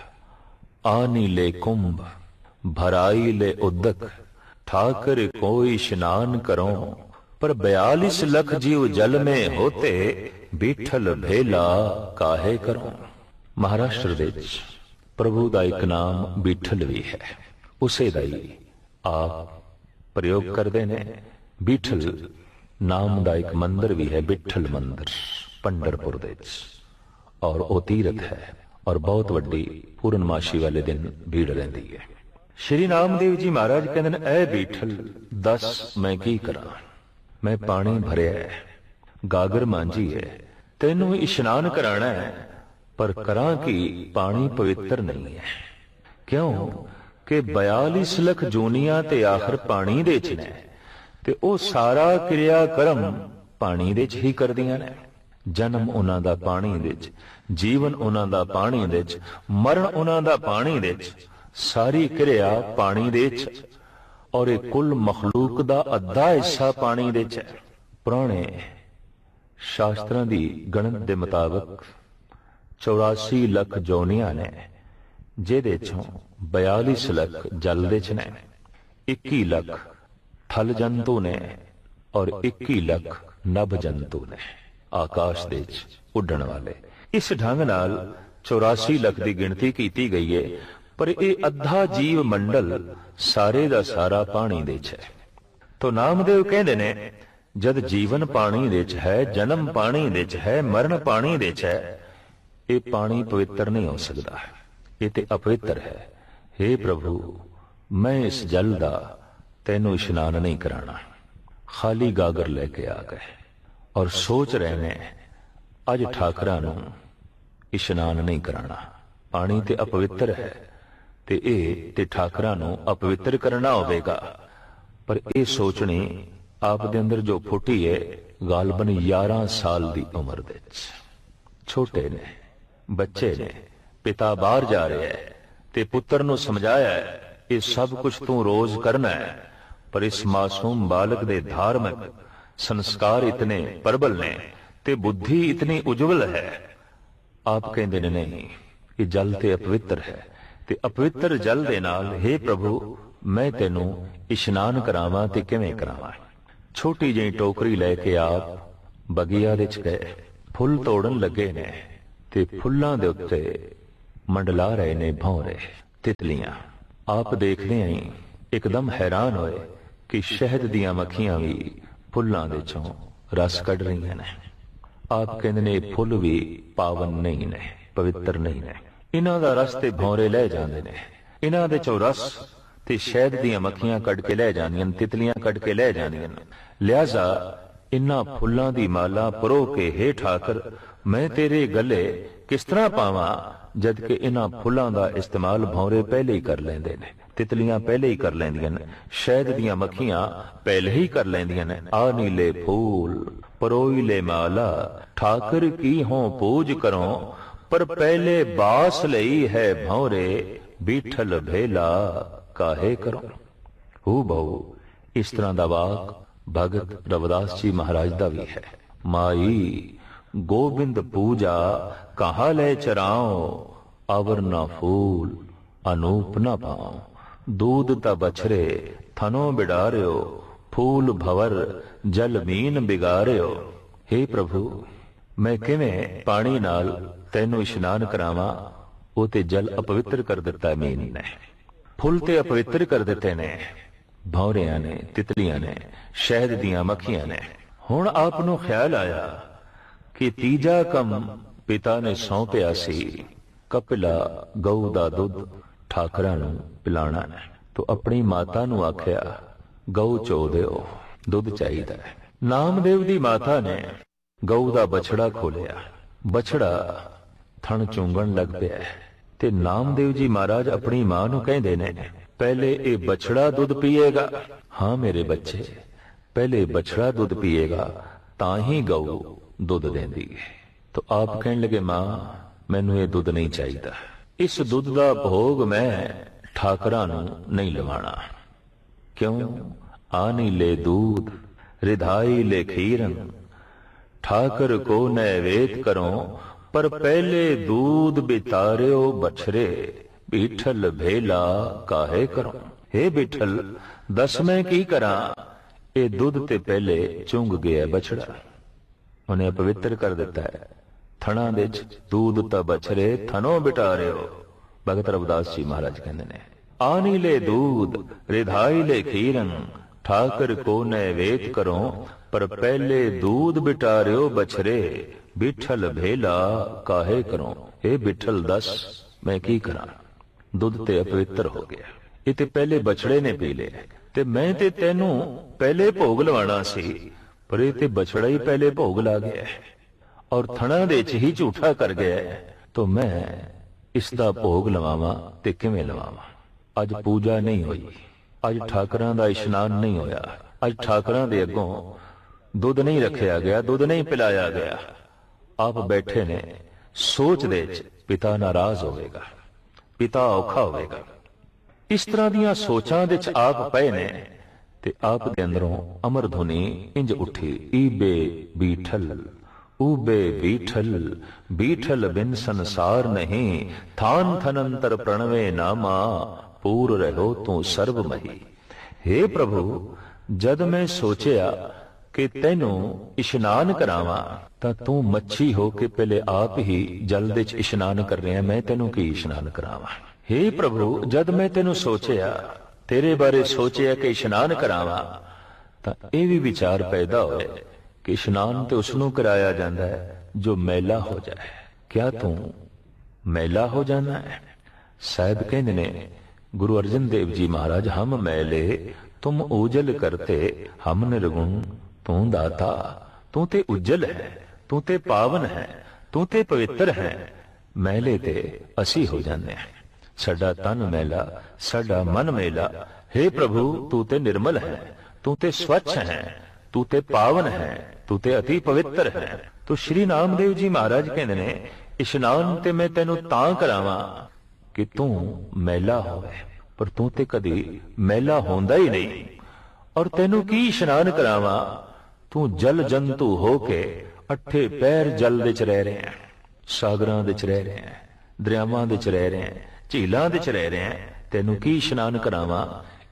ਆ ਨੀਲੇ ਕੁੰਭ ਭਰਾਈ ਲੈ ਉਦਕ, ਠਾਕਰ ਕੋਈ ਇਸ਼ਨਾਨ ਕਰੋ, पर 42 लख जीव जल में होते, बीठल भेला काहे करो। महाराष्ट्र ਦੇ ਵਿੱਚ ਪ੍ਰਭੂ ਦਾ ਇੱਕ ਨਾਮ ਬੀਠਲ ਵੀ ਹੈ, ਉਸੇ ਦਾ ਹੀ ਆਪ ਪ੍ਰਯੋਗ ਕਰਦੇ ਨੇ। ਬੀਠਲ ਨਾਮ ਦਾ ਇੱਕ ਮੰਦਿਰ ਵੀ ਹੈ, ਬਿੱਠਲ ਮੰਦਿਰ ਪੰਡਰਪੁਰ ਦੇ ਵਿੱਚ, ਔਰ ਉਹ ਤੀਰਥ ਹੈ ਔਰ ਬਹੁਤ ਵੱਡੀ ਪੂਰਨਮਾਸ਼ੀ ਵਾਲੇ ਦਿਨ ਭੀੜ ਰਹਿੰਦੀ ਹੈ। ਸ਼੍ਰੀ ਨਾਮਦੇਵ ਜੀ ਮਹਾਰਾਜ ਕਹਿੰਦੇ ਨੇ, ਐ ਬੀਠਲ ਦੱਸ ਮੈਂ ਕੀ ਕਰਾਂ, ਮੈਂ ਪਾਣੀ ਭਰਿਆ ਹੈ, ਗਾਗਰ ਮਾਂਜੀ ਹੈ, ਤੈਨੂੰ ਇਸ਼ਨਾਨ ਕਰਾਣਾ ਹੈ, ਪਰ ਕਰਾਂ ਕਿ ਪਾਣੀ ਪਵਿੱਤਰ ਨਹੀਂ ਹੈ। ਕਿਉਂ ਕਿ 42 ਲੱਖ ਜੂਨੀਆਂ ਤੇ ਆਖਰ ਪਾਣੀ ਦੇ ਚ ਨੇ, ਤੇ ਉਹ ਸਾਰਾ ਕਿਰਿਆ ਕਰਮ ਪਾਣੀ ਦੇ ਚ ਹੀ ਕਰਦੀਆਂ ਨੇ। ਜਨਮ ਉਹਨਾਂ ਦਾ ਪਾਣੀ ਦੇ ਚ, ਜੀਵਨ ਉਹਨਾਂ ਦਾ ਪਾਣੀ ਦੇ ਚ, ਮਰਨ ਉਹਨਾਂ ਦਾ ਪਾਣੀ ਦੇ ਚ, ਸਾਰੀ ਕਿਰਿਆ ਪਾਣੀ ਦੇ ਚ, ਔਰ ਇਹ ਕੁੱਲ ਮਖਲੂਕ ਦਾ ਅੱਧਾ ਹਿੱਸਾ ਪਾਣੀ ਦੇ ਚ ਹੈ। ਪੁਰਾਣੇ ਸ਼ਾਸਤਰਾਂ ਦੀ ਗਣਤ ਦੇ ਮੁਤਾਬਕ 84 ਲੱਖ ਜੋਨੀਆਂ ਨੇ, ਜਿਹਦੇ ਚੋਂ 42 ਲੱਖ ਜਲ ਦੇ ਚ ਨੇ, 21 ਲੱਖ ਥਲ ਜੰਤੂ ਨੇ ਔਰ 21 ਲੱਖ ਨਭ ਜੰਤੂ ਨੇ, ਆਕਾਸ਼ ਦੇ ਚ ਉੱਡਣ ਵਾਲੇ। ਇਸ ਢੰਗ ਨਾਲ 84 ਲੱਖ ਦੀ ਗਿਣਤੀ ਕੀਤੀ ਗਈ ਹੈ, ਪਰ ਇਹ ਅੱਧਾ ਜੀਵ ਮੰਡਲ ਸਾਰੇ ਦਾ ਸਾਰਾ ਪਾਣੀ ਦੇ ਚ ਹੈ। ਤੋ ਨਾਮਦੇਵ ਕਹਿੰਦੇ ਨੇ, ਜਦ ਜੀਵਨ ਪਾਣੀ ਦੇ ਚ ਹੈ, ਜਨਮ ਪਾਣੀ ਦੇ ਚ ਹੈ, ਮਰਨ ਪਾਣੀ ਦੇ ਚ ਹੈ, ਇਹ ਪਾਣੀ ਪਵਿੱਤਰ ਨਹੀਂ ਹੋ ਸਕਦਾ, ਇਹ ਤੇ ਅਪਵਿੱਤਰ ਹੈ। हे ਪ੍ਰਭੂ, ਮੈਂ ਇਸ ਜਲ ਦਾ ਤੈਨੂੰ ਇਸ਼ਨਾਨ ਨਹੀਂ ਕਰਾਣਾ। ਖਾਲੀ ਗਾਗਰ ਲੈ ਕੇ ਆ ਗਏ ਔਰ ਸੋਚ ਰਹੇ ਨੇ ਅੱਜ ਠਾਕਰਾਂ ਨੂੰ ਇਸ਼ਨਾਨ ਨਹੀਂ ਕਰਾਣਾ, ਪਾਣੀ ਤੇ ਅਪਵਿੱਤਰ ਹੈ ਤੇ ਇਹ ਤੇ ਠਾਕਰਾਂ ਨੂੰ ਅਪਵਿੱਤਰ ਕਰਨਾ ਹੋਵੇਗਾ। ਪਰ ਇਹ ਸੋਚਣੀ ਆਪ ਦੇ ਅੰਦਰ ਜੋ ਫੁੱਟੀ ਹੈ, ਗਾਲਬਨ 11 ਸਾਲ ਦੀ ਉਮਰ ਦੇ ਵਿੱਚ, ਛੋਟੇ ਨੇ, ਬੱਚੇ ਨੇ, ਪਿਤਾ ਬਾਹਰ ਜਾ ਰਿਹਾ ਹੈ ਤੇ ਪੁੱਤਰ ਨੂੰ ਸਮਝਾਇਆ ਹੈ ਇਹ ਸਭ ਕੁਝ ਤੂੰ ਰੋਜ਼ ਕਰਨਾ ਹੈ, ਪਰ ਇਸ ਮਾਸੂਮ ਬਾਲਕ ਦੇ ਧਾਰਮਿਕ ਸੰਸਕਾਰ ਇਤਨੇ ਪ੍ਰਬਲ ਨੇ ਤੇ ਬੁੱਧੀ ਇਤਨੀ ਉਜਵਲ ਹੈ। ਆਪ ਕਹਿੰਦੇ ਨੇ ਨਹੀਂ, ਇਹ ਜਲ ਤੇ ਅਪਵਿੱਤਰ ਹੈ ਤੇ ਅਪਵਿੱਤਰ ਜਲ ਦੇ ਨਾਲ हे ਪ੍ਰਭੂ ਮੈਂ ਤੈਨੂੰ ਇਸ਼ਨਾਨ ਕਰਾਵਾਂ ਤੇ ਕਿਵੇਂ ਕਰਾਵਾਂ। ਛੋਟੀ ਜਿਹੀ ਟੋਕਰੀ ਲੈ ਕੇ ਆਪ ਬਗੀਆ ਦੇ ਚ ਗਏ, फुल तोड़न लगे ने ते फुल्लां दे उत्ते मंडला रहे ने भौरे तितलियां। आप देखदे ही एकदम हैरान होए कि शहद दियां मक्खियां भी फुल्लां दे चों रस कढ रही ने। आप कहंदे ने फुल भी पावन नहीं ने, पवित्र नहीं ने, इन्हां दा रस ते भौरे लै जांदे ने, इन्हां दे चों रस ते शहद दियां मक्खियां कढ के लै जांदियां, तितलियां कढ के लै जांदियां। लिहाजा इन्हां फुल्लां दी माला परो के हेठ आकर मैं तेरे गले किस तरह पावां, जद कि इन्हां फुल्लां दा इस्तेमाल भौरे पहले ही कर लैंदे ने, तितलियां पहले ही कर लैंदियां ने, शहद दियां मक्खियां पहले ही कर लैंदियां ने। आ नीले फूल परोई ले माला ठाकर की हों पूज करो, पर पहले बास लई है भौरे बीठल भेला काहे करो। हू बहु इस तरह दा वाक भगत रविदास जी महाराज दा भी है। माई गोबिंद पूजा कहाँ ले चराओ, अवर ना फूल अनूप ना पाओ, दूध ता बछरे थनो बिडारियो, फूल भवर जल मीन बिगारियो। हे प्रभु मैं किवें पानी नाल तैनू इशनान करावां, वो ते जल अपवित्र कर दिता मीन ने, फुल ते अपवित्र कर दिते ने भौरियां ने, तितलियां ने, शहद दियां मक्खियां ने। हुण आप नूं ख्याल आया कि तीजा कम पिता ने सौंपिया सी, कपिला गऊ दा दुध ठाकरां नूं पिलाणा ने। तो अपनी माता नूं आख्या गऊ चो दिओ, दुध चाहीदा है। नामदेव दी माता ने गऊ दा बछड़ा खोलिया, बछड़ा थण चूंगण लग पिया ते नामदेव जी महाराज अपनी मां नूं कहंदे ने पहले ये बछड़ा दुध पिएगा। हाँ मेरे बच्चे, पहले बछड़ा दुध पिएगा तां ही गऊ दुध देंदी है। तो आप कहने लगे मां मैनू ये दुध नहीं चाहिए, इस दुध का भोग मैं ठाकरां नूं नहीं लवाणा। क्यों? आनी ले दूध रिधाई ले खीरन, ठाकर को नैवेद करो, पर पहले दूध बितारियो बछरे, बिठल भेला काहे करो। हे बिठल दस मैं की करा, ये दुध ते पहले चुंग गया बछड़ा, उन्हें अपवित्र कर दिता है। थणा दे दूध ता बछरे थनो बिटारियो। भगत रविदास जी महाराज कहते ने आनी ले दूध रिधाई ले खीरन, ठाकर को नैवेद करो, पर पहले दूध बिटारियो बछरे, बिठल भेला काहे करो। हे बिठल दस मैं की करा, दुध ते अपवित्र हो गया, इते पहले बछड़े ने पी ले, ते मैं ते तेनू पहले भोग लवाना सी, पर ये ते बछड़ा ही पहले भोग ला गया और थणा दे च ही झूठा कर गया। तो मैं इसदा भोग लवावां ते किवें लवावां। अज पूजा नहीं हुई, अज ठाकरां दा इशनान नहीं होया, अज ठाकरां दे अगों दुध नहीं रखिया गया, दुध नहीं पिलाया गया। आप बैठे ने सोच दे च पिता नाराज होवेगा, पिता औखा होवेगा। इस तरह दियां सोचां दे च आप पए ने ते आप दे अंदरों अमर धुनी इंज उठी, ईबे बीठल ऊबे बीठल, बीठल बिन संसार नहीं, थान थनंतर प्रणवे नामा, पूर रहो तू सर्वमही। हे प्रभु जद मैं सोचिया कि तेनू इशनान करावां तां तू मच्छी हो के पहले आप ही जल दे च इशनान कर रहे हैं, मैं तेनू की इशनान करावां। हे प्रभु जद मैं तेनू सोचिया, तेरे बारे सोचिया कि इशनान करावां, तां ये भी विचार पैदा होए कि इशनान तो उसनू कराया जाता है जो मैला हो जाए। क्या तू मैला हो जाना है? साहब कहते ने गुरु अर्जन देव जी महाराज, हम मैले तुम उजल करते, हम निर्गुण तू दाता। तू ते उज्जल है, तू ते पावन है, तू ते पवित्र है, मैले ते असी हो जाने हैं। साडा तन मैला, साडा मन मैला। हे प्रभु तू ते निर्मल है, तू ते स्वच्छ है, तू ते पावन है, तू ते अति पवित्र है। तो श्री नामदेव जी महाराज कहते ने इशनान ते मैं तेनू तां करावां कि तू मैला होवे, पर तू ते कदी मैला होंदा ही नहीं। और तेनू की इशनान करावां, तू जल जंतु होके अठे पैर जल दे च रह रहे हैं, सागरां दे च रह रहे हैं, दरियावां दे च रह रहे हैं, झीलां दे च रह रहे हैं। तेनू की इशनान करावां,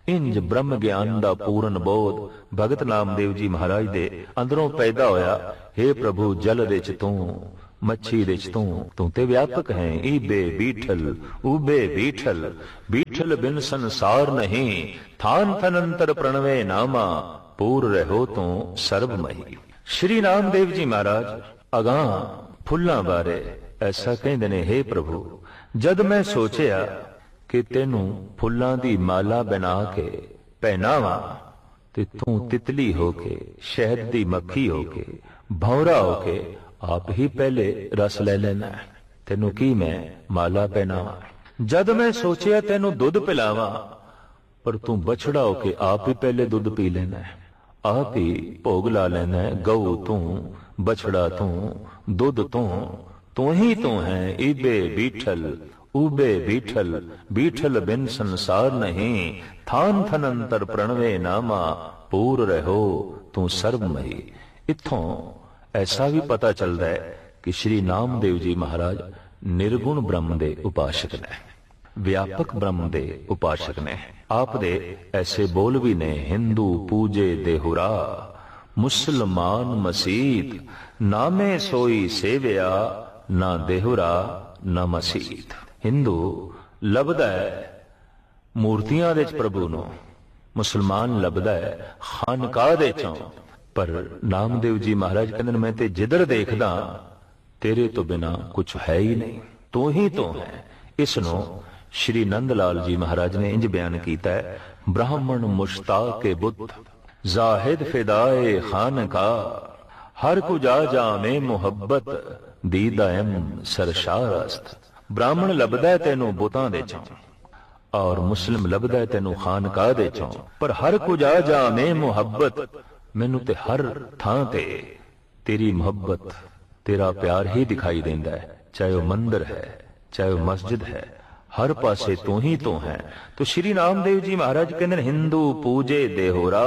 इंज ब्रह्म ज्ञान दा पूर्ण बोध भगत नामदेव जी महाराज दे अंदरों पैदा होया। हे प्रभु जल दे च तू, मच्छी दे च तू ते व्यापक है। ईबे बीठल उबे बीठल, बीठल बिन संसार नहीं। थान थनंतर प्रणवे नामा, पूर रहो तू सर्वमही। श्री नामदेव जी महाराज अगां फुल्लां बारे ऐसा कहंदे ने, हे प्रभु जद मैं सोचिया कि तेनू फुल्लां दी माला बना के पहनावा ते तू तितली होके, शहद दी मक्खी होके, भौरा होके आप ही पहले रस ले लेना। तेनू की मैं माला पहनावा। जद मैं सोचिया तेनू दुध पिलावा, पर तू बछड़ा होके आप ही पहले दुध पी लेना है, आप ही भोग ला लेना है। गऊ तू, बछड़ा तू, दुध तू ही तू है। ईबे बीठल उबे बीठल, बीठल बिन संसार नहीं। थान थनंतर प्रणवे नामा, पूर रहो तू सर्वमही। इत्थों ऐसा भी पता चलता है कि श्री नामदेव जी महाराज निर्गुण ब्रह्म दे उपासक ने, व्यापक ब्रह्म दे उपासक ने। आप दे ऐसे बोल भी ने, हिंदू पूजे देहुरा, मुसलमान मसीत, नामे सोई सेविया, ना देहुरा ना मसीत। हिंदू लभदा है मूर्तियां दे प्रभु नो, मुसलमान लभदा है खानकाह दे चों। पर नामदेव जी महाराज कहंदे ने, मैं ते जिधर देखदा तेरे तो बिना कुछ है ही नहीं, तू ही तो है। इसनो श्री नंदलाल जी महाराज ने इंज बयान कीता है, ब्राह्मण मुश्ताक बुत, जाहिद फिदाए खानकाह, हर कुजा जामे मुहब्बत, दीदायम सरशारस्त। ब्राह्मण लभदा है तेनू बुतां दे चों, और मुस्लिम लभदा है तेनू खानकाह दे चों। पर हर कुछ आ जा में मुहब्बत, मैनू ते हर थां ते तेरी मोहब्बत, तेरा प्यार ही दिखाई देंदा है। चाहे वह मंदिर है, चाहे वह मस्जिद है, हर पासे तू ही तो है। तो श्री नामदेव जी महाराज कहते, हिंदू पूजे देहोरा,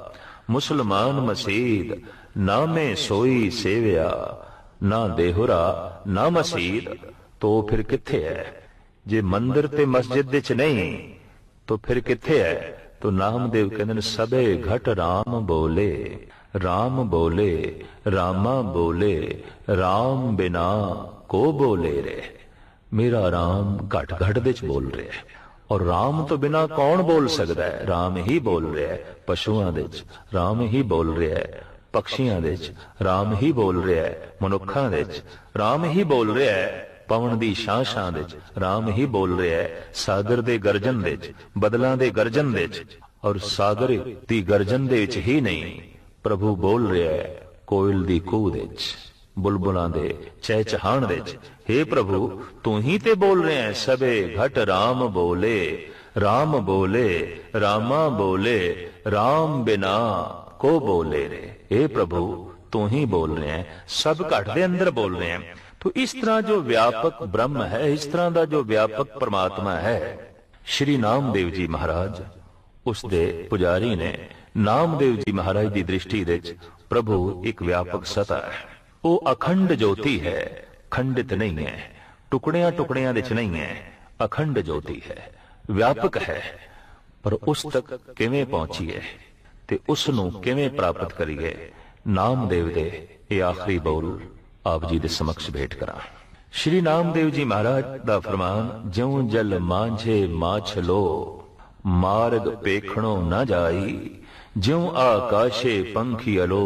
मुसलमान मसीद, नामे सोई सेविया, ना देहोरा ना मसीद। तो फिर किथे है? जे मंदिर ते मस्जिद विच नहीं तो फिर किथे है? तो नामदेव कहते सबे घट राम बोले, राम बोले, रामा बोले, राम बिना को बोले रे। मेरा राम घट घट विच बोल रहा है, और राम तो बिना कौन बोल सकता है? राम ही बोल रहा है। पशुआं दे विच राम ही बोल रहा है, पक्षियां दे विच राम ही बोल रहा है, मनुखां दे विच राम ही बोल रहा है, पवन दी शां दे विच राम ही बोल रहा है, सागर दे गर्जन दे विच, बदलां दे गर्जन दे विच, और सागर दी गर्जन दे विच ही नहीं प्रभु बोल रहा है, कोयल दी कूह दे विच, बुलबुलां दे चहचहाण दे विच। हे प्रभु तू ही ते बोल रहे हैं। सबे घट राम बोले, राम बोले, रामा बोले, राम बिना को बोले रे। हे प्रभु तू ही बोल रहे हैं, सब घट दे अंदर बोल रहे हैं। तो इस तरह जो व्यापक ब्रह्म है, इस तरह का जो व्यापक परमात्मा है, श्री नामदेव जी महाराज उस दे पुजारी ने नामदेव जी महाराज की दृष्टि दे प्रभु एक व्यापक सत्ता है। वो अखंड ज्योति है, खंडित नहीं है, टुकड़ियां टुकड़ियां विच नहीं है, अखंड ज्योति है, व्यापक है। पर उस तक किवें पहुंचीए ते उस नूं किवें प्राप्त करिए, नामदेव दे ये आखिरी बोल आप जी दे समक्ष भेंट करा। श्री नामदेव जी महाराज दा फरमान, ज्यों जल मांझे माछलो, मार्ग पेखणो न जाई, ज्यों आकाशे पंखी अलो,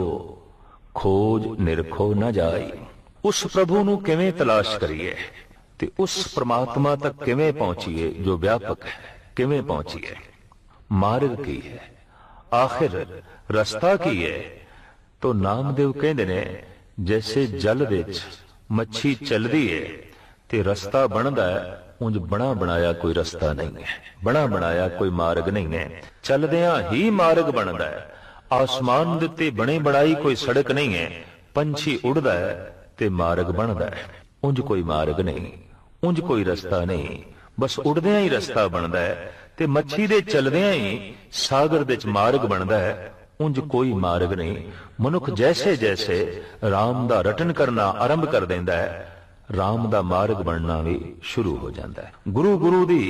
खोज निरखो न जाई। उस प्रभु नूं किवें तलाश करिए ते उस परमात्मा तक किवें पहुंचीए जो व्यापक है, किवें पहुंचीए? मार्ग की है, आखिर रस्ता की है? तो नामदेव कहंदे ने, जैसे जल विच मच्छी चलदी है ते रस्ता बनदा है, उंज बना बनाया कोई रस्ता नहीं है, बना बनाया कोई मार्ग नहीं है, चलदियां ही मार्ग बनदा है। आसमान दे उत्ते बने बनाई कोई सड़क नहीं है, पंछी उड़दा है ते मार्ग बनदा है। उंज कोई मार्ग नहीं, उंज कोई रस्ता नहीं, बस उड़दियां ही रस्ता बनदा है ते मच्छी दे चलदियां ही सागर दे च मार्ग बनदा है। उंज कोई मार्ग नहीं। मनुख जैसे जैसे राम दा रटन करना आरंभ कर देंदा है, राम दा मार्ग बनना भी शुरू हो जाता है। गुरु गुरु दी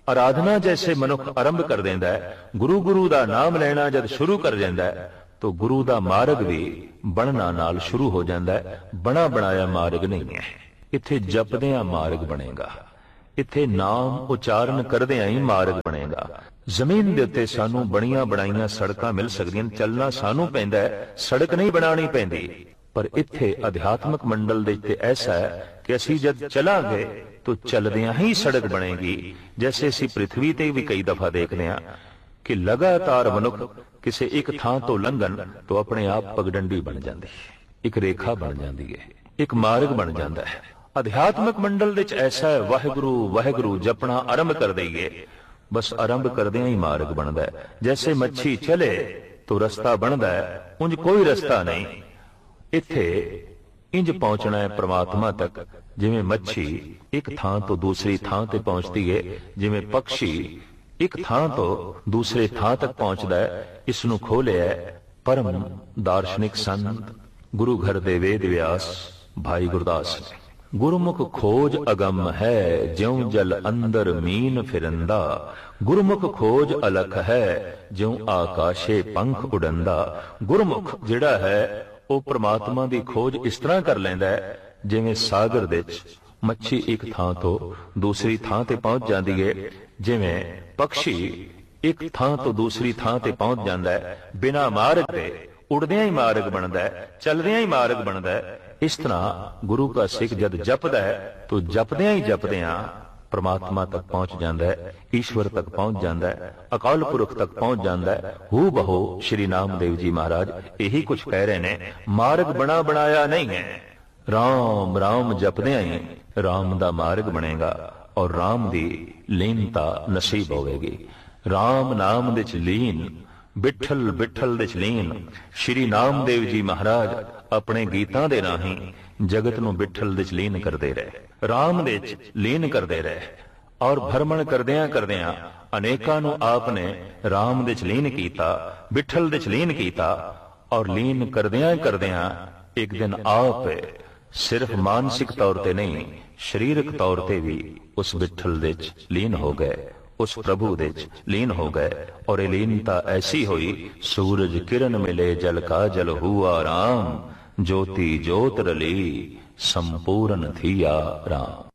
आराधना जैसे मनुख आरंभ कर देंदा है, गुरु गुरु दा नाम लेना जद शुरू कर देंदा है, तो गुरु दा मार्ग भी बनना नाल शुरू हो जाता है। बना बनाया मार्ग नहीं है। इत्थे जपदियां मार्ग बनेगा, इत्थे नाम उचारण करदियां ही मार्ग बनेगा। जमीन दे उत्ते सानू बणियां बनाईयां सड़कां मिल सकदियां, चलना सानू पैंदा है, सड़क नहीं बनानी पैंदी। पर इत्थे अध्यात्मक मंडल दे उत्ते ऐसा है कि असीं जद चलांगे तो चलदियां ही सड़क बनेगी। जैसे असीं पृथ्वी ते भी कई दफा देखते हैं कि लगातार मनुख किसी एक थां तो लंघन तो अपने आप पगडंडी बन जाती है, एक रेखा बन जाती है, एक मार्ग बन जाता है। अध्यात्मक मंडल विच ऐसा है, वाहिगुरु वाहिगुरु जपना आरंभ कर देइए, बस आरंभ करदियां ही मार्ग बनता है। जैसे मच्छी चले तो रस्ता बनता है, उंज कोई रस्ता नहीं। इत्थे इंज पहुंचना है परमात्मा तक जिवें मच्छी एक थां तो दूसरी थां ते पहुंचती है, जिवें पक्षी एक थां तो दूसरे थां तक पहुंचता है। इसनूं खोलिया परम दार्शनिक संत गुरु घर दे वेद व्यास भाई गुरदास ने। गुरमुख खोज अगम है, ज्यों जल अंदर मीन फिरंदा। गुरमुख खोज अलख है, ज्यों आकाशे पंख उड़ंदा। गुरमुख जिहड़ा है ਉਹ परमात्मा की खोज इस तरह कर लैंदा है जिवें सागर दे मच्छी एक थां तो दूसरी थां ते पहुंच जाती है, जिवें पक्षी एक थां तो दूसरी थां ते पहुंच जाता है। बिना मार्ग दे उड़दियां ही मार्ग बनता है, चलदियां ही मार्ग बनता है। इस तरह गुरु का सिख जद जपदा है तो जपदियां ही जपदियां परमात्मा तक पहुंच जाता है, ईश्वर तक पहुंच जाता है, अकाल पुरख तक पहुंच जाता है। हू बहो श्री नामदेव जी महाराज यही कुछ कह रहे ने, मार्ग बना बनाया नहीं है। राम राम जपदियां ही राम दा मार्ग बनेगा और राम दी लीनता नसीब होवेगी। राम नाम दे च लीन, बिठल बिठल दे च लीन। श्री नामदेव जी महाराज अपने गीतां दे राहीं जगत नूं बिठल दे च लीन करदे रहे, राम दे च लीन करदे रहे और भ्रमण करदियां करदियां अनेकां नूं आपने राम दे च लीन कीता, बिठल दे च लीन कीता। और लीन करदियां करदियां एक दिन आप सिर्फ मानसिक तौर ते नहीं, शरीरक तौर ते भी उस बिठल दे च लीन हो गए, उस प्रभु दे च लीन हो गए। और ये लीनता ऐसी हुई, सूरज किरण मिले जल का जल हुआ राम, ज्योति ज्योत रली संपूर्ण थिया राम।